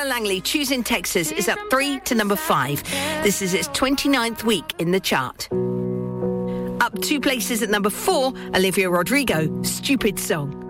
Langley, Choosing Texas, is up 3 to number 5. This is its 29th week in the chart. Up 2 places at number 4, Olivia Rodrigo, Stupid Song.